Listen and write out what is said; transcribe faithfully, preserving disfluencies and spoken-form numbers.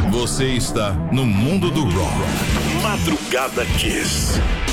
Você está no mundo do rock. Madrugada Kiss.